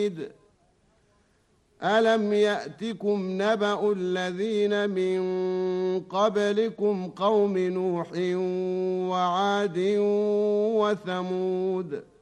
بعيد ألم يأتكم نبأ الذين من قبلكم قوم نوح وعاد وثمود